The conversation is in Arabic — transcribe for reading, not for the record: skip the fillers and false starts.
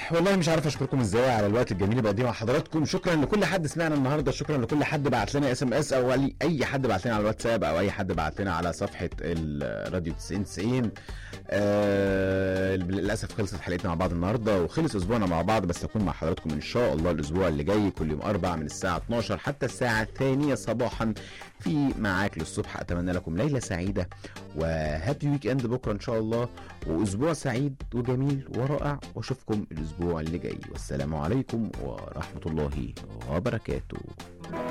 والله مش عارف اشكركم ازاي على الوقت الجميل اللي بقضيه مع حضراتكم. شكرا لكل حد سمعنا النهارده، شكرا لكل حد بعت لنا اس ام اس، او اي حد بعت لنا على الواتساب، او اي حد بعت لنا على صفحه الراديو 9090. للاسف خلصت حلقتنا مع بعض النهارده وخلص اسبوعنا مع بعض، بس اكون مع حضراتكم ان شاء الله الاسبوع اللي جاي كل يوم اربع من الساعه 12 حتى الساعه 2 صباحا في معاك للصبح. اتمنى لكم ليله سعيده وهابي ويك اند بكره ان شاء الله، واسبوع سعيد وجميل ورائع، واشوفكم الاسبوع اللي جاي، والسلام عليكم ورحمه الله وبركاته.